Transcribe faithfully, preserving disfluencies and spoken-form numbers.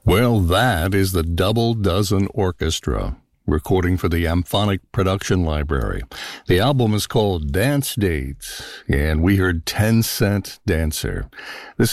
Well, that is the Double Dozen Orchestra, recording for the Amphonic Production Library. The album is called Dance Dates, and we heard ten cent Dancer. This